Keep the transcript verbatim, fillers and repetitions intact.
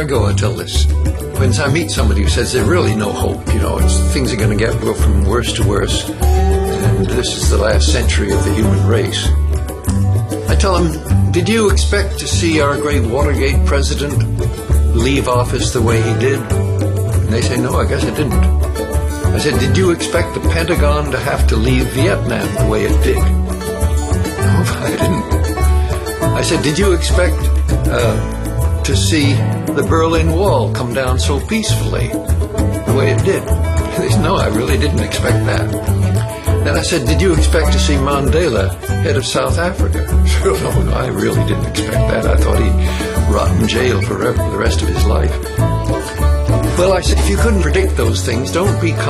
I go, I tell this. When I meet somebody who says there's really no hope, you know, it's, things are going to get go from worse to worse, and this is the last century of the human race, I tell them, did you expect to see our great Watergate president leave office the way he did? And they say, no, I guess I didn't. I said, did you expect the Pentagon to have to leave Vietnam the way it did? No, I didn't. I said, did you expect uh, to see the Berlin Wall come down so peacefully the way it did? They said, no, I really didn't expect that. Then I said, did you expect to see Mandela, head of South Africa? No, no, I really didn't expect that. I thought he'd rot in jail forever, for the rest of his life. Well, I said, if you couldn't predict those things, don't be